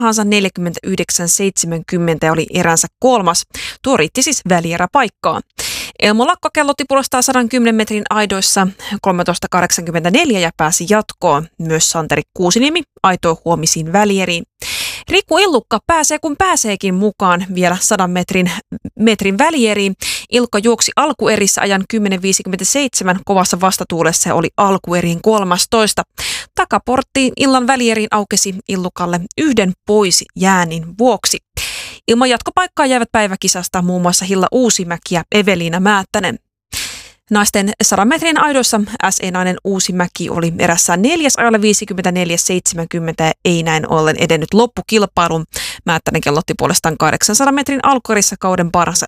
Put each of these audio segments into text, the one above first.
49,70 ja oli eränsä kolmas. Tuo riitti siis välieräpaikkaan. Elmo Lakko kellotti puolestaan 110 metrin aidoissa 13,84 ja pääsi jatkoon. Myös Santeri Kuusiniemi aitoi huomisiin välieriin. Riku Illukka pääsee kun pääseekin mukaan vielä 100 metrin välieriin. Ilkka juoksi alkuerissä ajan 10,57 kovassa vastatuulessa ja oli alkueriin 13. Takaporttiin illan välieriin aukesi Illukalle yhden pois jäänin vuoksi. Ilman jatkopaikkaa jäivät päiväkisasta muun muassa Hilla Uusimäki ja Eveliina Määttänen. Naisten 100 metrin aidoissa SE-nainen Uusimäki oli erässään neljäs ajalla 54,70 ja ei näin ollen edennyt loppukilpailun. Määttänen kellotti puolestaan 800 metrin alkuerissa kauden parhaansa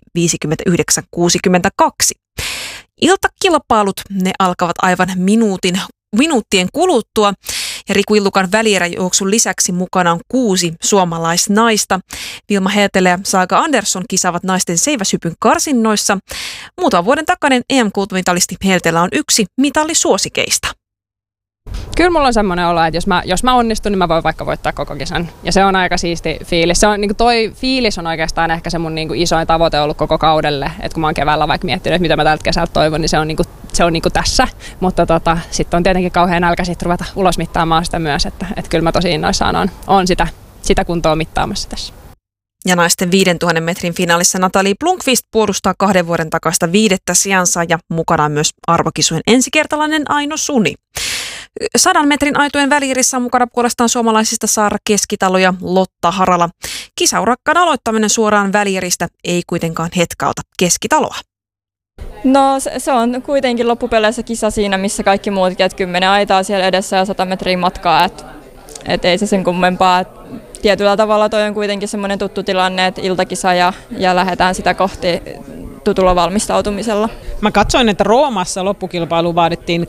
1:59,62. Iltakilpailut ne alkavat aivan minuuttien kuluttua. Ja Riku Illukan välieräjuoksun lisäksi mukana on 6 suomalaisnaista. Vilma Heetele ja Saga Andersson kisaavat naisten seiväshypyn karsinnoissa. Muutaman vuoden takainen EM-kultamitalisti Heetele on yksi mitallisuosikeista. Kyllä mulla on semmoinen olo, että jos mä onnistun, niin mä voin vaikka voittaa koko kisan. Ja se on aika siisti fiilis. Se on, niin toi fiilis on oikeastaan ehkä se mun niin isoin tavoite ollut koko kaudelle. Että kun mä oon keväällä vaikka miettinyt, että mitä mä tältä kesältä toivon, niin se on tässä. Mutta sitten on tietenkin kauhean nälkä sit ruveta ulosmittaamaan sitä myös. Että kyllä mä tosi innoissaan on sitä kuntoa mittaamassa tässä. Ja naisten 5000 metrin finaalissa Natalie Blomqvist puolustaa 2 vuoden takaista 5. sijansa ja mukana on myös arvokisujen ensikertalainen Aino Suni. 100 metrin aitojen välierissä on mukana puolestaan suomalaisista Saara Keskitalo ja Lotta Harala. Kisaurakkaan aloittaminen suoraan välieristä ei kuitenkaan hetkauta Keskitaloa. No se on kuitenkin loppupeleissä kisa siinä, missä kaikki muutkin, että 10 aitaa siellä edessä ja 100 metriä matkaa, että ei se sen kummempaa. Tietyllä tavalla toi on kuitenkin semmoinen tuttu tilanne, että iltakisa ja lähdetään sitä kohti tutulla valmistautumisella. Mä katsoin, että Roomassa loppukilpailu vaadittiin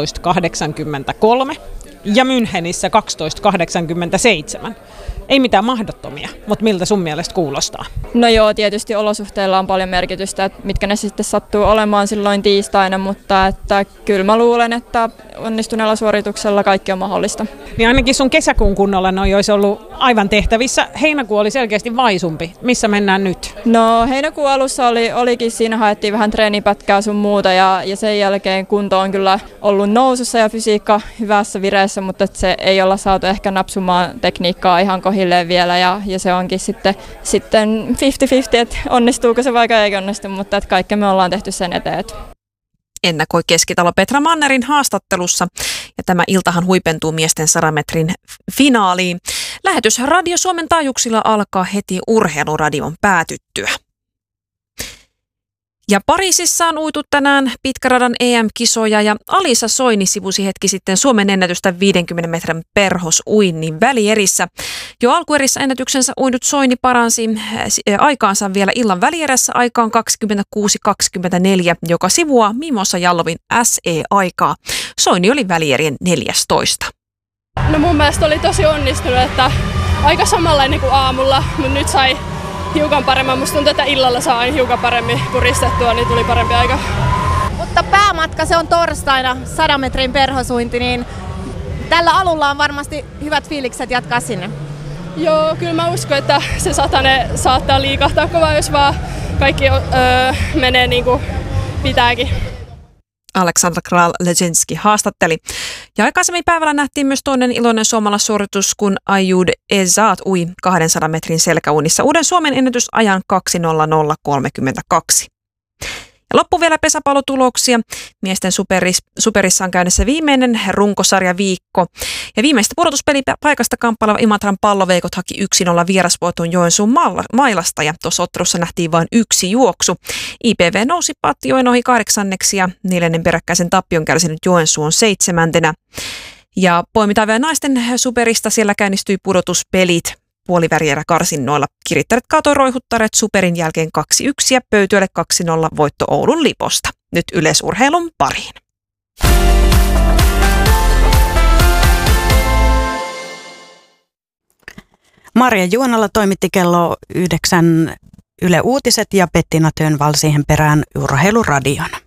12,83 ja Münchenissä 12,87. Ei mitään mahdottomia, mutta miltä sun mielestä kuulostaa? No joo, tietysti olosuhteilla on paljon merkitystä, että mitkä ne sitten sattuu olemaan silloin tiistaina, mutta että kyllä mä luulen, että onnistuneella suorituksella kaikki on mahdollista. Niin ainakin sun kesäkuun kunnolla ne olisi ollut aivan tehtävissä. Heinäkuu oli selkeästi vaisumpi. Missä mennään nyt? No heinäkuun alussa olikin, siinä haettiin vähän treenipätkää sun muuta ja sen jälkeen kunto on kyllä ollut nousussa ja fysiikka hyvässä vireessä, mutta se ei olla saatu ehkä napsumaan tekniikkaa ihan kohilleen vielä ja se onkin sitten 50-50, että onnistuuko se vaikka ei onnistu, mutta että kaikki me ollaan tehty sen eteen. Ennakoi Keskitalo Petra Mannerin haastattelussa ja tämä iltahan huipentuu miesten 100 metrin finaaliin. Lähetys Radio Suomen taajuuksilla alkaa heti urheiluradion päätyttyä. Ja Pariisissa on uitu tänään pitkäradan EM-kisoja ja Alisa Soini sivusi hetki sitten Suomen ennätystä 50 metrin perhosuinnin välierissä. Jo alkuerissä ennätyksensä uinut Soini paransi aikaansa vielä illan välierässä aikaan 26,24, joka sivuaa Mimosa Jallovin SE-aikaa. Soini oli välierien 14. No mun mielestä oli tosi onnistunut, että aika samanlainen kuin aamulla, mutta nyt sai hiukan paremmin. Musta tuntuu, että illalla saa aina hiukan paremmin puristettua, niin tuli parempi aika. Mutta päämatka se on torstaina 100 metrin perhosuinti, niin tällä alulla on varmasti hyvät fiilikset jatkaa sinne. Joo, kyllä mä uskon, että se 100 saattaa liikahtaa kovaa, jos vaan kaikki menee niin kuin pitääkin. Aleksandra Kral-Lezinski haastatteli. Ja aikaisemmin päivällä nähtiin myös toinen iloinen suomalaissuoritus, kun Ayud Ezat ui 200 metrin selkäuinnissa uuden Suomen ennätysajan 2:00:32. Ja loppu vielä pesäpallotuloksia. Miesten superissa on käynnissä viimeinen runkosarjaviikko. Ja viimeistä pudotuspelipaikasta kamppaileva Imatran Palloveikot haki 1-0 vierasvoiton Joensuun Mailasta. Ja tuossa ottelussa nähtiin vain yksi juoksu. IPV nousi Pattijoen ohi 8. ja 4. peräkkäisen tappion kärsinyt Joensuu on 7. Ja poimitaan naisten superista siellä käynnistyi pudotuspelit. Puolivärierä karsinnoilla. Kirittäret kaatoi roihuttaret superin jälkeen 2-1 ja Pöytyölle 2-0 voitto Oulun Liposta. Nyt yleisurheilun pariin. Marja Juonala toimitti kello 9 Yle Uutiset ja Bettina Tönval siihen perään Urheiluradion.